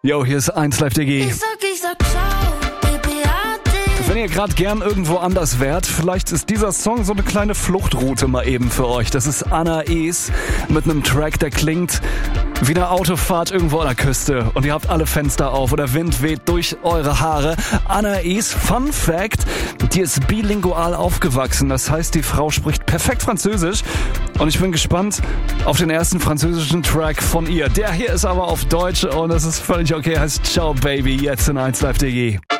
Yo, hier ist 1 Live DG. Ich sag ciao, Baby, ade. Wenn ihr gerade gern irgendwo anders wärt, vielleicht ist dieser Song so eine kleine Fluchtroute mal eben für euch. Das ist Anais mit einem Track, der klingt wie eine Autofahrt irgendwo an der Küste und ihr habt alle Fenster auf oder Wind weht durch eure Haare. Anais, Fun Fact, die ist bilingual aufgewachsen. Das heißt, die Frau spricht perfekt Französisch und ich bin gespannt auf den ersten französischen Track von ihr. Der hier ist aber auf Deutsch und das ist völlig okay, heißt Ciao Baby, jetzt in 1 Live DG.